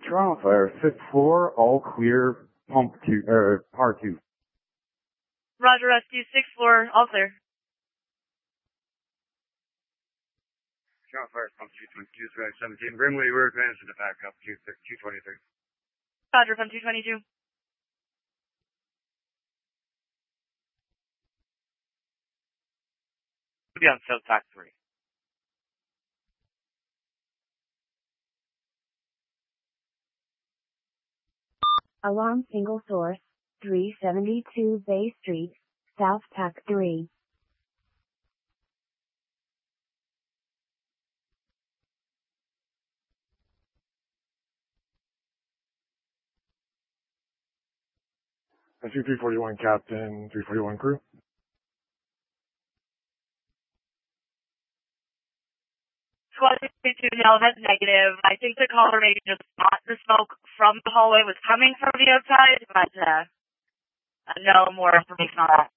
Toronto Fire, 5th floor, all clear, pump 2, par 2. Roger, rescue, 6th floor, all clear. Toronto Fire, pump 222, 17. Brimley, we're advancing to back up, 223. Roger, pump 222. Be on South Tack 3. Alarm single source, 372 Bay Street, South Tack 3. SU 341 Captain, 341 crew. Squad 62, no, that's negative. I think the caller maybe just thought the smoke from the hallway was coming from the outside, but no more information on that.